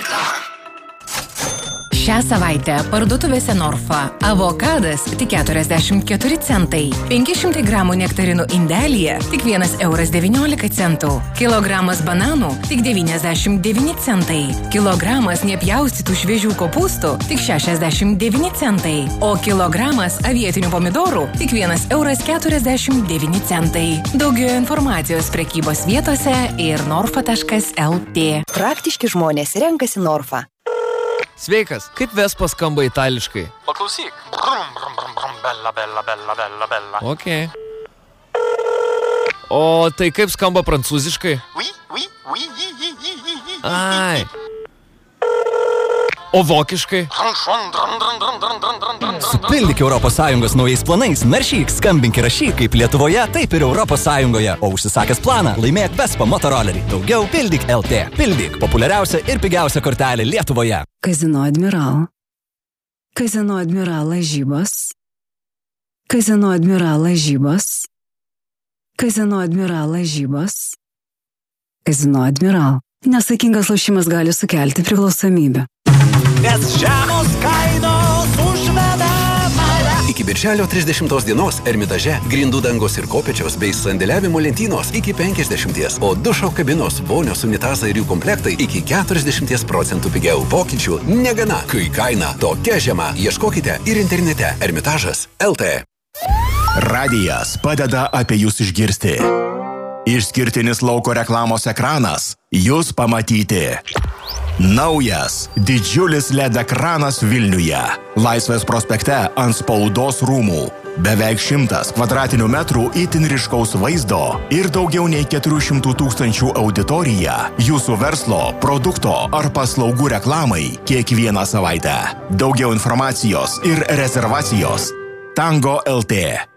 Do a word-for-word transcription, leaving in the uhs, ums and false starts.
Šią savaitę parduotuvėse Norfa avokadas tik keturiasdešimt keturi centai, penki šimtai gramų nektarinų indelyje tik vienas euras devyniolika centų, kilogramas bananų tik devyniasdešimt devyni centai, kilogramas nepjaustytų šviežių kopūstų tik šešiasdešimt devyni centai, o kilogramas avietinių pomidorų tik vienas euras keturiasdešimt devyni centai. Daugiau informacijos prekybos vietose ir norfa taškas lt. Praktiški žmonės renkasi Norfa. Sveikas, kaip Vespa skamba itališkai? Paklausyk. Brum, brum, brum, brum, bella, bella, bella, bella, bella. Ok. O tai kaip skamba prancūziškai? Oui, oui, oui, oui, oui, oui, oui. Ai. O vokiškai? Supildyk Europos Sąjungos naujais planais, naršyk, skambink ir rašyk kaip Lietuvoje, taip ir Europos Sąjungoje. O užsisakęs planą, laimėk Vespa motorolerį. Daugiau pildyk L T. Pildyk populiariausia ir pigiausia kortelė Lietuvoje. Kazino Admiral. Kazino Admiral lažybos. Kazino Admiral lažybos. Kazino Admiral lažybos. Kazino Admiral. Nesaikingas lošimas gali sukelti priklausomybę. Nes žemos kainos užveda mane. Iki birželio trisdešimtos dienos Ermitaže grindų dangos ir kopėčios bei sandėliavimo lentynos iki penkiasdešimt, o dušo kabinos, vonios, unitazai ir jų komplektai iki keturiasdešimt procentų pigiau. Pokyčių negana, kai kaina tokia žema. Ieškokite ir internete Ermitažas L T. Radijas padeda apie jūs išgirsti. Išskirtinis lauko reklamos ekranas jūs pamatyti. Naujas didžiulis L E D ekranas Vilniuje. Laisvės prospekte ant spaudos rūmų. Beveik šimtas kvadratinių metrų itin ryškaus vaizdo ir daugiau nei keturių šimtų tūkstančių auditorija jūsų verslo, produkto ar paslaugų reklamai kiekvieną savaitę. Daugiau informacijos ir rezervacijos Tango L T.